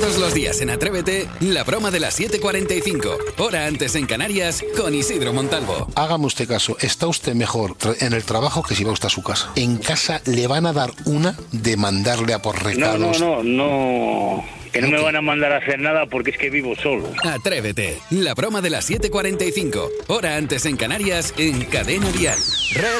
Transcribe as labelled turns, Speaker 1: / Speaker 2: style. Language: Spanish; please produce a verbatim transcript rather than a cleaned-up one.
Speaker 1: Todos los días en Atrévete, la broma de las siete cuarenta y cinco, hora antes en Canarias, con Isidro Montalvo.
Speaker 2: Hágame usted caso, está usted mejor en el trabajo que si va usted a su casa. En casa le van a dar una de mandarle a por recados.
Speaker 3: No, no, no, no. Que no me van a mandar a hacer nada porque es que vivo solo.
Speaker 1: Atrévete, la broma de las siete cuarenta y cinco, hora antes en Canarias, en Cadena Dial.